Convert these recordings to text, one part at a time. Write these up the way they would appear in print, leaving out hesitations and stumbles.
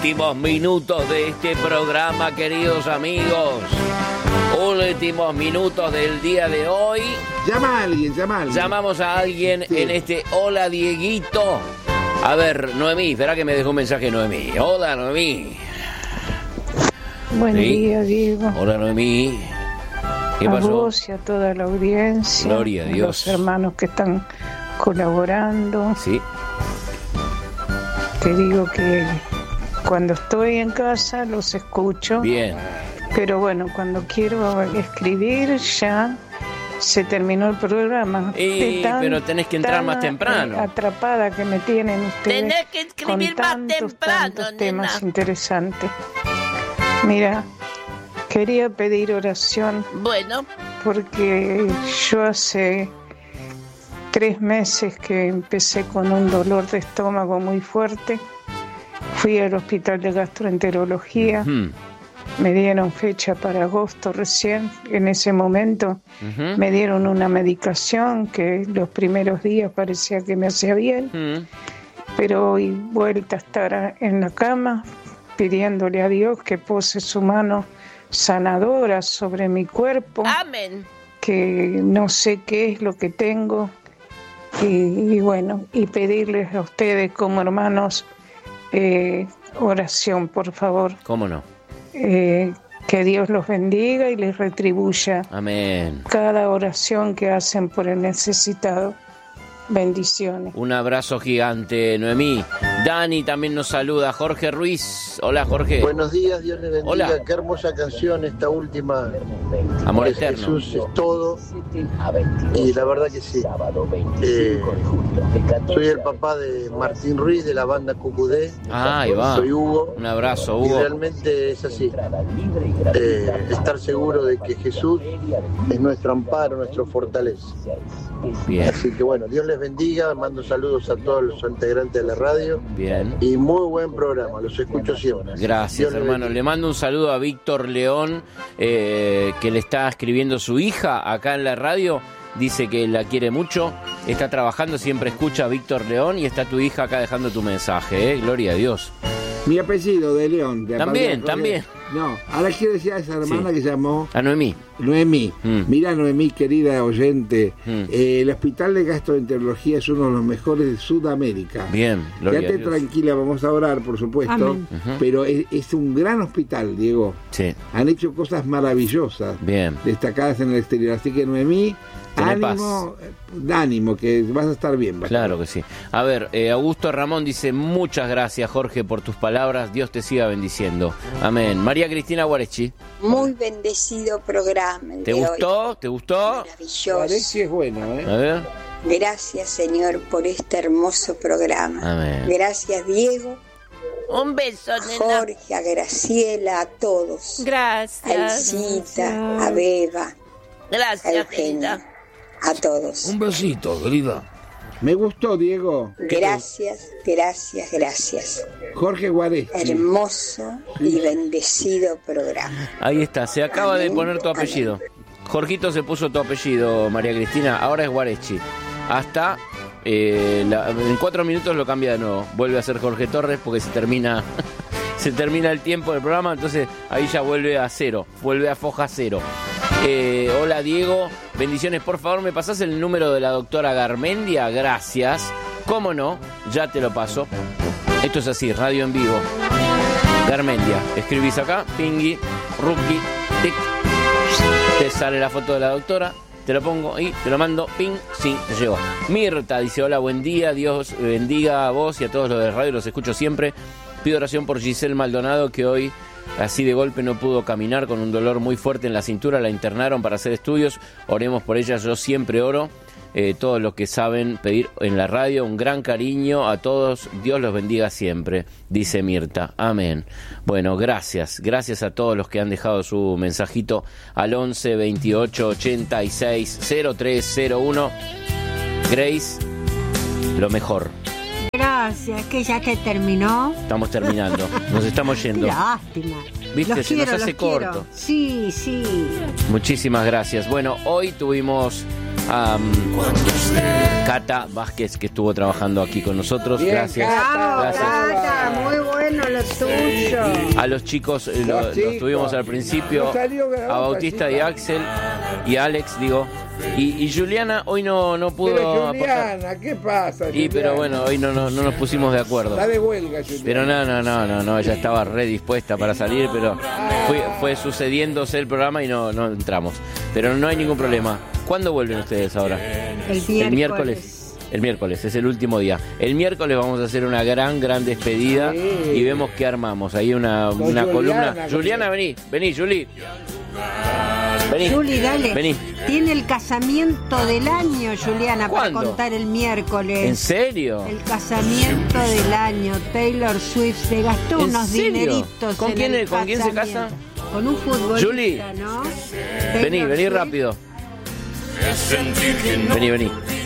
Últimos minutos de este programa, queridos amigos. Últimos minutos del día de hoy. Llama a alguien. Llamamos a alguien en este Hola Dieguito. A ver, Noemí, espera que me dejó un mensaje Noemí. Hola, Noemí. Buen día, Diego. Hola, Noemí. ¿Qué pasó? A vos y a toda la audiencia. Gloria a Dios. Los hermanos que están colaborando. Sí. Te digo que cuando estoy en casa los escucho. Bien. Pero bueno, cuando quiero escribir ya se terminó el programa. Pero tenés que entrar más temprano. Atrapada que me tienen ustedes. Tenés que escribir con más temprano, tantos temas nena. interesantes. Mira, quería pedir oración. Bueno. Porque yo hace 3 meses que empecé con un dolor de estómago muy fuerte. Fui al hospital de gastroenterología. Me dieron fecha para agosto recién. En ese momento me dieron una medicación que los primeros días parecía que me hacía bien. Pero hoy vuelta a estar en la cama pidiéndole a Dios que pose su mano sanadora sobre mi cuerpo. Amén. Que no sé qué es lo que tengo. Y bueno, y pedirles a ustedes como hermanos oración, por favor. ¿Cómo no? Que Dios los bendiga y les retribuya. Amén. Cada oración que hacen por el necesitado. Bendiciones. Un abrazo gigante, Noemí. Dani también nos saluda. Jorge Ruiz. Hola, Jorge. Buenos días, Dios le bendiga. Hola. Qué hermosa canción esta última. Amor eterno. Jesús es todo. Y la verdad que sí. Soy el papá de Martín Ruiz de la banda Cucudé. Ahí va. Soy Hugo. Un abrazo, Y Hugo. realmente es así. Estar seguro de que Jesús es nuestro amparo, nuestro fortaleza. Bien. Así que bueno, Dios les bendiga. Mando saludos a todos los integrantes de la radio. Bien. Y muy buen programa, los escucho siempre. Gracias, Dios les hermano. bendiga. Le mando un saludo a Víctor León, que le está escribiendo su hija acá en la radio. Dice que la quiere mucho, está trabajando, siempre escucha a Víctor León y está tu hija acá dejando tu mensaje, Gloria a Dios. Mi apellido de León. También. No, ahora quiero decir a esa hermana que llamó A Noemí. Noemí. Mira, Noemí, querida oyente, el Hospital de Gastroenterología es uno de los mejores de Sudamérica. Bien, Gloria a Quédate Dios. tranquila, vamos a orar, por supuesto. Amén. Pero es un gran hospital, Diego. Sí, Han hecho cosas maravillosas, bien. destacadas en el exterior. Así que, Noemí, Tené ánimo, que vas a estar bien. Claro que sí. A ver, Augusto Ramón dice, muchas gracias, Jorge, por tus palabras. Dios te siga bendiciendo. Amén. María Cristina Guarechi. Muy bendecido programa. el ¿Te de gustó? hoy. ¿Te gustó? Maravilloso. Parece es bueno, ¿eh? A ver. Gracias, Señor, por este hermoso programa. Amén. Gracias, Diego, Un beso, nena. Jorge, a Graciela, a todos. A Gracias. Elcita, a Beba, a Gracias, Eugenia, querida. a todos. Un besito, querida. Me gustó, Diego. Gracias, gracias, gracias. Jorge Guarechi. Hermoso y bendecido programa. Ahí está, se acaba de Amén. poner tu apellido. Jorgito se puso tu apellido, María Cristina, ahora es Guarechi. Hasta en 4 minutos lo cambia de nuevo. Vuelve a ser Jorge Torres porque se termina el tiempo del programa, entonces ahí ya vuelve a cero, vuelve a foja cero. Hola Diego, bendiciones, por favor me pasás el número de la doctora Garmendia, gracias. ¿Cómo no? Ya te lo paso. Esto es así, radio en vivo. Garmendia, escribís acá, pingui, rookie, tic, te sale la foto de la doctora, te lo pongo y te lo mando, ping, sí, te llegó. Mirta dice, hola, buen día, Dios bendiga a vos y a todos los de radio, los escucho siempre. Pido oración por Giselle Maldonado, que hoy así de golpe no pudo caminar con un dolor muy fuerte en la cintura, la internaron para hacer estudios, oremos por ella, yo siempre oro. Todos los que saben pedir en la radio, un gran cariño a todos, Dios los bendiga siempre, dice Mirta, amén. Bueno, gracias a todos los que han dejado su mensajito al 11 28 86 0301. Grace, lo mejor. Gracias, que ya te terminó. Estamos terminando, nos estamos yendo. Lástima. Viste, Los se quiero, nos hace los quiero. corto. Sí, sí. Muchísimas gracias. Bueno, hoy tuvimos a Cata Vázquez, que estuvo trabajando aquí con nosotros. Bien, Gracias. Cata, Bravo, Gracias. Cata, muy bueno. bueno lo tuyo. A los chicos los tuvimos al principio, a Bautista y Axel y Alex, digo. Y Juliana hoy no pudo. Pero Juliana, ¿qué pasa? Pero bueno, hoy no nos pusimos de acuerdo. Está de huelga, Juliana. Pero no, ella estaba redispuesta para salir, pero fue sucediéndose el programa y no entramos. Pero no hay ningún problema. ¿Cuándo vuelven ustedes ahora? El miércoles. El miércoles, es el último día. El miércoles vamos a hacer una gran despedida y vemos qué armamos. Ahí una columna. Juliana, vení, Juli. Vení. Juli, dale. Vení. Tiene el casamiento del año, Juliana, ¿Cuándo? para contar el miércoles. ¿En serio? El casamiento del año. Taylor Swift se gastó ¿En unos serio? dineritos. ¿Con quién se casa? Con un futbolista, Juli, ¿no? vení Swift. rápido. Vení.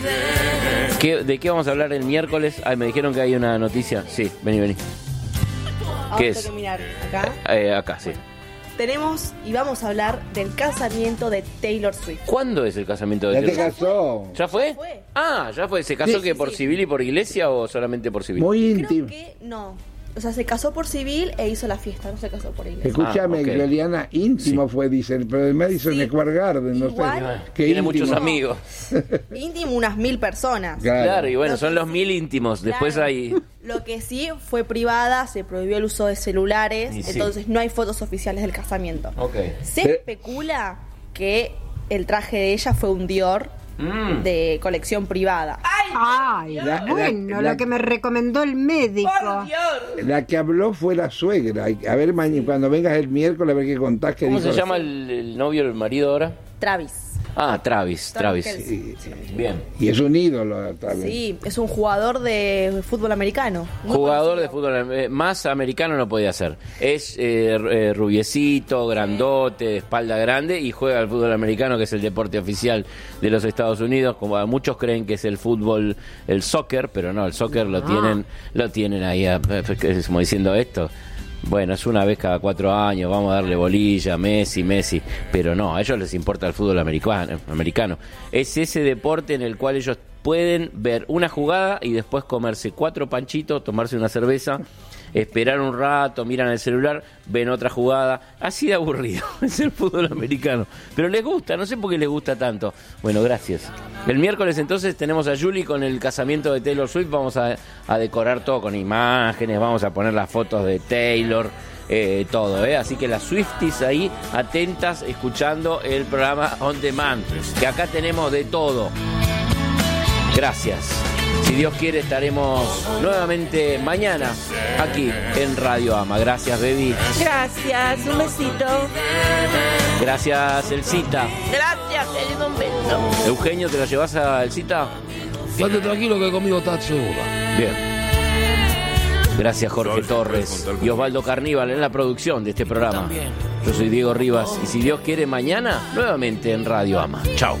¿De qué vamos a hablar el miércoles? Me dijeron que hay una noticia. Sí, vení. ¿Qué es? Que mirar acá. Acá, sí. Tenemos y vamos a hablar del casamiento de Taylor Swift. ¿Cuándo es el casamiento de Ya te Taylor? casó. ¿Ya fue? Ya fue. Ya fue. ¿Se casó que por civil y por iglesia o solamente por civil? Muy Creo íntimo. que no. O sea, se casó por civil e hizo la fiesta, no se casó por iglesia. Escúchame, ok. Juliana, íntimo fue, dicen, pero el Madison Square Garden, no Igual. sé. Qué Tiene íntimo. muchos amigos. Íntimo unas 1000 personas. Claro, y bueno, Lo son que los sí- 1000 íntimos. Después Claro. hay... Lo que sí fue privada, se prohibió el uso de celulares, Y sí. entonces no hay fotos oficiales del casamiento. Ok. Se Pero- especula que el traje de ella fue un Dior de colección privada. Ay, bueno, lo que me recomendó el médico. La que habló fue la suegra. A ver, cuando vengas el miércoles, a ver qué contás. ¿Cómo se llama el novio, el marido ahora? Travis. Travis. Kelsey. Bien. Y es un ídolo también. Sí, es un jugador de fútbol americano. Muy Jugador de conocido. fútbol más americano no podía ser. Es rubiecito, grandote, de espalda grande y juega al fútbol americano, que es el deporte oficial de los Estados Unidos. Como muchos creen que es el fútbol, el soccer, pero no, el soccer lo tienen ahí, como diciendo esto. Bueno, es una vez cada 4 años, vamos a darle bolilla, Messi, pero no, a ellos les importa el fútbol americano. Es ese deporte en el cual ellos pueden ver una jugada y después comerse 4 panchitos, tomarse una cerveza, esperar un rato, miran el celular, ven otra jugada, así de aburrido es el fútbol americano, pero les gusta, no sé por qué les gusta tanto. Bueno, gracias. El miércoles entonces tenemos a Julie con el casamiento de Taylor Swift, vamos a decorar todo con imágenes, vamos a poner las fotos de Taylor, todo, así que las Swifties ahí atentas escuchando el programa On Demand, que acá tenemos de todo. Gracias. Si Dios quiere estaremos nuevamente mañana aquí en Radio Ama. Gracias, baby. Gracias, un besito. Gracias, Elcita. Gracias, querido, un beso. Eugenio, ¿te lo llevas a Elcita? Quédate tranquilo que conmigo está segura. Bien. Gracias, Jorge Torres y Osvaldo Carníbal en la producción de este programa. Yo soy Diego Rivas y si Dios quiere mañana nuevamente en Radio Ama. Chao.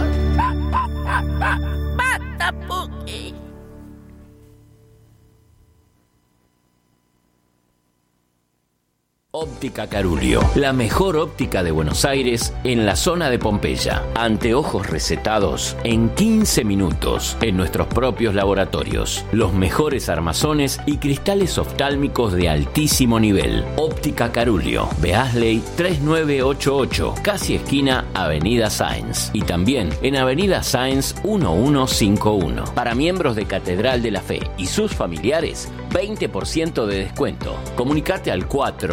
Basta, Puki. Óptica Carulio, la mejor óptica de Buenos Aires en la zona de Pompeya. Anteojos recetados en 15 minutos en nuestros propios laboratorios. Los mejores armazones y cristales oftálmicos de altísimo nivel. Óptica Carulio, Beasley 3988, casi esquina Avenida Sáenz. Y también en Avenida Sáenz 1151. Para miembros de Catedral de la Fe y sus familiares, 20% de descuento. Comunicate al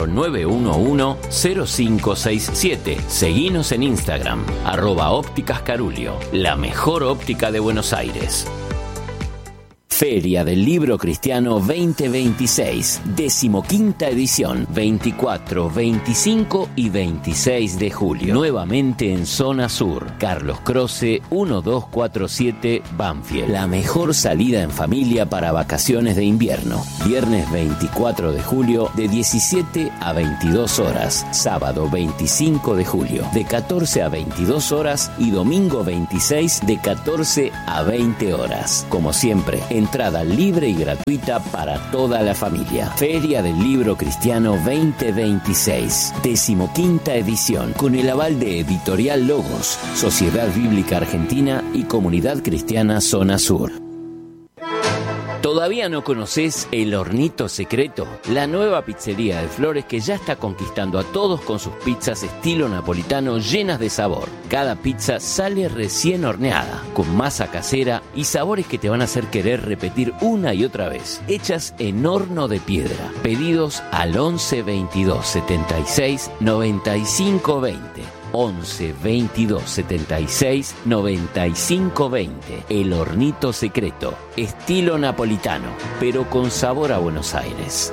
4911-0567. Seguinos en Instagram, @ópticas Carulio, la mejor óptica de Buenos Aires. Feria del Libro Cristiano 2026, 15ª edición, 24, 25 y 26 de julio. Nuevamente en Zona Sur, Carlos Croce 1247 Banfield. La mejor salida en familia para vacaciones de invierno. Viernes 24 de julio de 17 a 22 horas. Sábado 25 de julio de 14 a 22 horas y domingo 26 de 14 a 20 horas. Como siempre, entrada libre y gratuita para toda la familia. Feria del Libro Cristiano 2026, 15ª edición, con el aval de Editorial Logos, Sociedad Bíblica Argentina y Comunidad Cristiana Zona Sur. ¿Todavía no conoces El Hornito Secreto? La nueva pizzería de Flores que ya está conquistando a todos con sus pizzas estilo napolitano llenas de sabor. Cada pizza sale recién horneada, con masa casera y sabores que te van a hacer querer repetir una y otra vez. Hechas en horno de piedra. Pedidos al 11 22 76 95 20. 11 22 76 95 20. El Hornito Secreto, estilo napolitano, pero con sabor a Buenos Aires.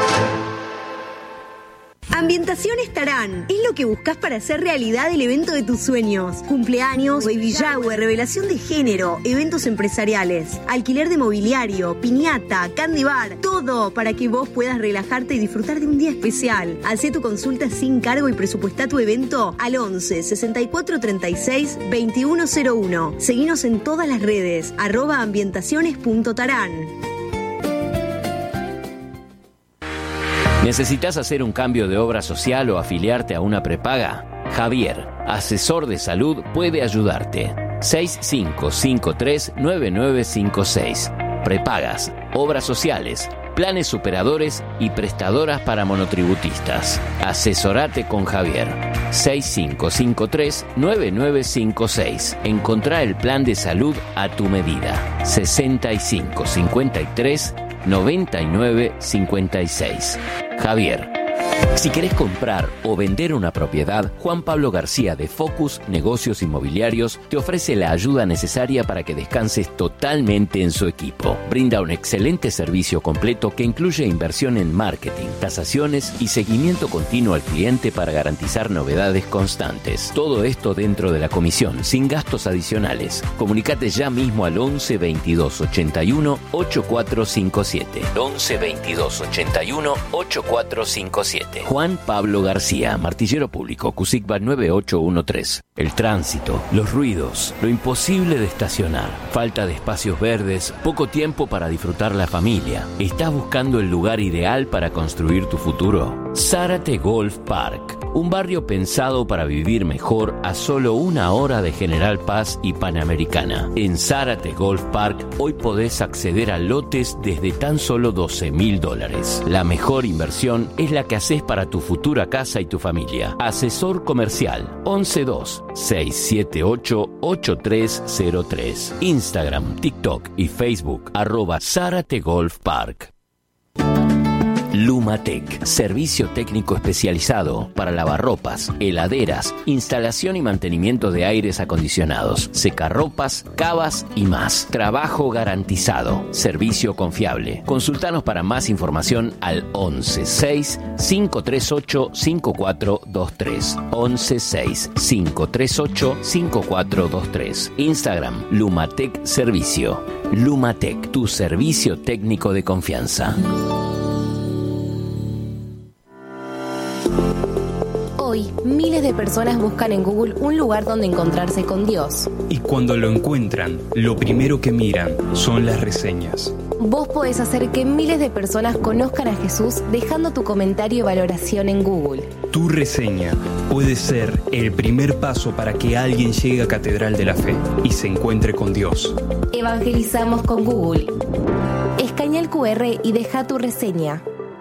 Ambientaciones Tarán es lo que buscas para hacer realidad el evento de tus sueños. Cumpleaños, baby shower, revelación de género, eventos empresariales, alquiler de mobiliario, piñata, candy bar, todo para que vos puedas relajarte y disfrutar de un día especial. Hacé tu consulta sin cargo y presupuestá tu evento al 11 64 36 2101. Seguinos en todas las redes, @ambientaciones.tarán. ¿Necesitas hacer un cambio de obra social o afiliarte a una prepaga? Javier, asesor de salud, puede ayudarte. 6553-9956. Prepagas, obras sociales, planes superadores y prestadoras para monotributistas. Asesorate con Javier. 6553-9956. Encontrá el plan de salud a tu medida. 6553-9956. Javier. Si querés comprar o vender una propiedad, Juan Pablo García de Focus Negocios Inmobiliarios te ofrece la ayuda necesaria para que descanses totalmente en su equipo. Brinda un excelente servicio completo que incluye inversión en marketing, tasaciones y seguimiento continuo al cliente para garantizar novedades constantes. Todo esto dentro de la comisión, sin gastos adicionales. Comunicate ya mismo al 11 22 81 8457. 11 22 81 8457. Juan Pablo García, martillero público, CUSICBA 9813. El tránsito, los ruidos, lo imposible de estacionar, falta de espacios verdes, poco tiempo para disfrutar la familia. ¿Estás buscando el lugar ideal para construir tu futuro? Zárate Golf Park, un barrio pensado para vivir mejor a solo 1 hora de General Paz y Panamericana. En Zárate Golf Park hoy podés acceder a lotes desde tan solo $12,000. La mejor inversión es la que haces para tu futura casa y tu familia. Asesor comercial 112-678-8303. Instagram, TikTok y Facebook @Zárate Golf Park. Lumatec, servicio técnico especializado para lavarropas, heladeras, instalación y mantenimiento de aires acondicionados, secarropas, cavas y más. Trabajo garantizado, servicio confiable. Consultanos para más información al 116-538-5423. 116-538-5423. Instagram, Lumatec Servicio. Lumatec, tu servicio técnico de confianza. Hoy, miles de personas buscan en Google un lugar donde encontrarse con Dios. Y cuando lo encuentran, lo primero que miran son las reseñas. Vos podés hacer que miles de personas conozcan a Jesús dejando tu comentario y valoración en Google. Tu reseña puede ser el primer paso para que alguien llegue a Catedral de la Fe y se encuentre con Dios. Evangelizamos con Google. Escanea el QR y deja tu reseña.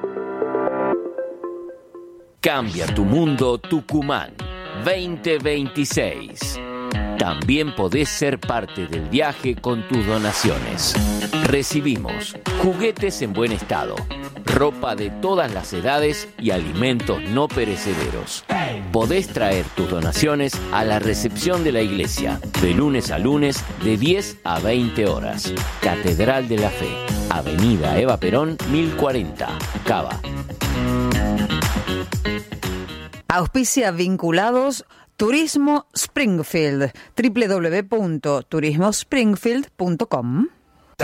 Cambia tu mundo Tucumán 2026. También podés ser parte del viaje con tus donaciones. Recibimos juguetes en buen estado, ropa de todas las edades y alimentos no perecederos. Podés traer tus donaciones a la recepción de la iglesia, de lunes a lunes, de 10 a 20 horas. Catedral de la Fe, Avenida Eva Perón, 1040, Cava. Auspicia vinculados Turismo Springfield, www.turismospringfield.com.